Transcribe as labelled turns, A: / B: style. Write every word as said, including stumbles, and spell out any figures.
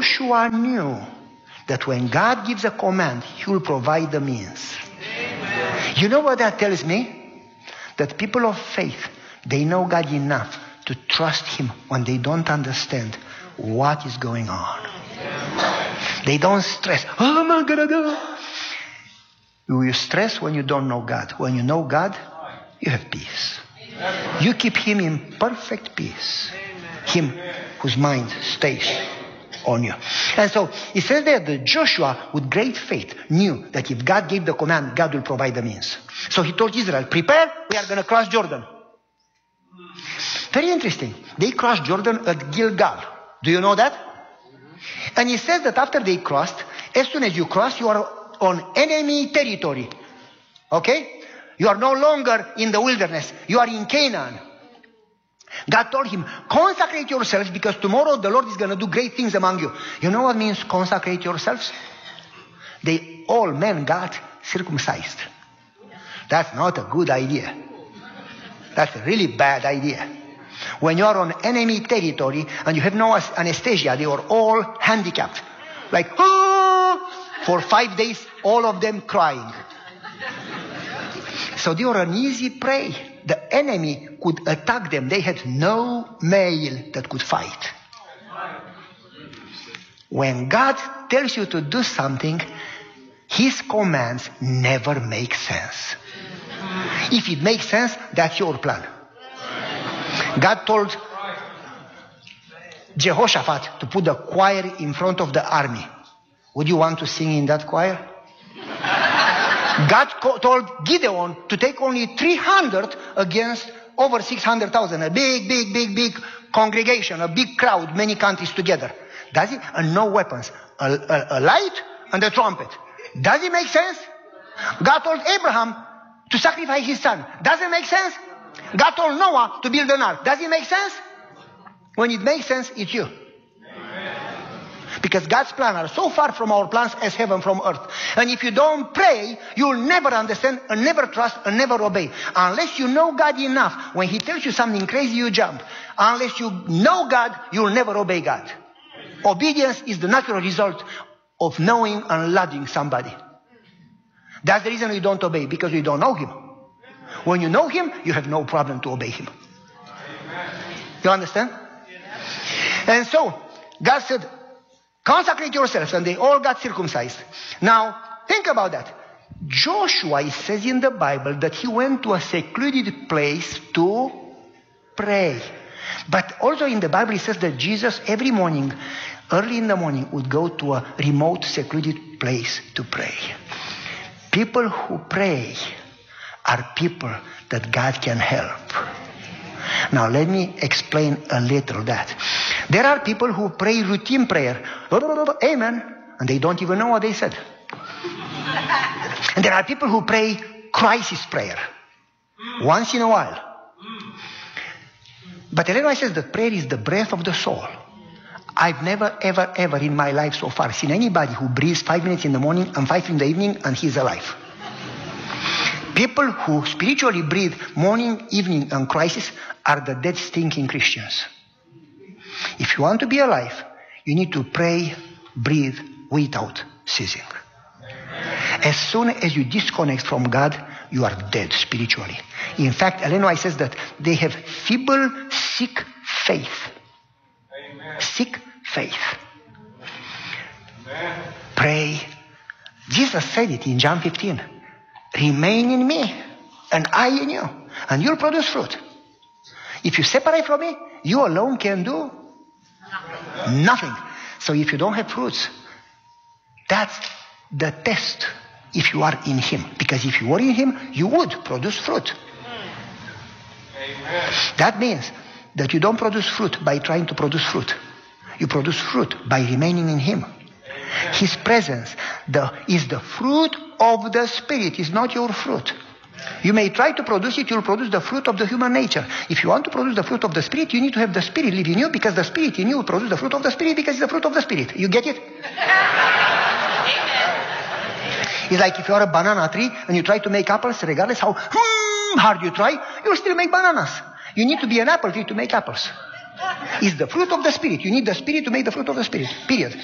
A: Joshua knew that when God gives a command, he will provide the means. Amen. You know what that tells me? That people of faith, they know God enough to trust him when they don't understand what is going on. They don't stress. Oh, am I gonna do? You stress when you don't know God. When you know God, you have peace. You keep him in perfect peace. Him whose mind stays on you. And so it says there that Joshua, with great faith, knew that if God gave the command, God will provide the means. So he told Israel, prepare, we are going to cross Jordan. Very interesting. They crossed Jordan at Gilgal. Do you know that? And he says that after they crossed, as soon as you cross, you are on enemy territory. Okay? You are no longer in the wilderness. You are in Canaan. God told him, consecrate yourselves because tomorrow the Lord is going to do great things among you. You know what means consecrate yourselves? They all men got circumcised. That's not a good idea. That's a really bad idea. When you are on enemy territory and you have no anesthesia, they are all handicapped. Like, oh, for five days, all of them crying. So they were an easy prey. The enemy could attack them. They had no male that could fight. When God tells you to do something, his commands never make sense. If it makes sense, that's your plan. God told Jehoshaphat to put the choir in front of the army. Would you want to sing in that choir? God co- told Gideon to take only three hundred against over six hundred thousand. A big, big, big, big congregation, a big crowd, many countries together. Does it? And no weapons. A, a, a light and a trumpet. Does it make sense? God told Abraham to sacrifice his son. Does it make sense? God told Noah to build an ark. Does it make sense? When it makes sense, it's you. Because God's plans are so far from our plans as heaven from earth. And if you don't pray, you'll never understand and never trust and never obey. Unless you know God enough, when he tells you something crazy, you jump. Unless you know God, you'll never obey God. Obedience is the natural result of knowing and loving somebody. That's the reason we don't obey, because we don't know him. When you know him, you have no problem to obey him. You understand? And so, God said, consecrate yourselves, and they all got circumcised. Now, think about that. Joshua, it says in the Bible that he went to a secluded place to pray. But also in the Bible it says that Jesus every morning, early in the morning, would go to a remote, secluded place to pray. People who pray are people that God can help. Now let me explain a little that. There are people who pray routine prayer. Amen. And they don't even know what they said. And there are people who pray crisis prayer. Once in a while. But Ellen White says that prayer is the breath of the soul. I've never, ever, ever in my life so far seen anybody who breathes five minutes in the morning and five in the evening and he's alive. People who spiritually breathe morning, evening, and crisis are the dead, stinking Christians. If you want to be alive, you need to pray, breathe without ceasing. As soon as you disconnect from God, you are dead spiritually. In fact, Ellen White says that they have feeble, sick faith. Amen. Sick faith. Amen. Pray. Jesus said it in John fifteen. Remain in me, and I in you, and you'll produce fruit. If you separate from me, you alone can do nothing. So if you don't have fruits, that's the test if you are in him. Because if you were in him, you would produce fruit. Amen. That means that you don't produce fruit by trying to produce fruit. You produce fruit by remaining in him. Amen. His presence the, is the fruit of the Spirit. It's not your fruit. You may try to produce it, you'll produce the fruit of the human nature. If you want to produce the fruit of the Spirit, you need to have the Spirit live in you, because the Spirit in you will produce the fruit of the Spirit, because it's the fruit of the Spirit. You get it? It's like if you are a banana tree and you try to make apples, regardless how hmm, hard you try, you'll still make bananas. You need to be an apple tree to make apples. It's the fruit of the Spirit. You need the Spirit to make the fruit of the Spirit. Period.